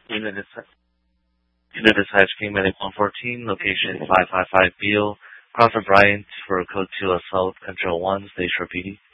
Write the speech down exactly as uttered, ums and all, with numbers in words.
Unit is Unit dispatch King Medic one fourteen, location five five five Beale, Crawford Bryant for code two assault control one, stage for P D.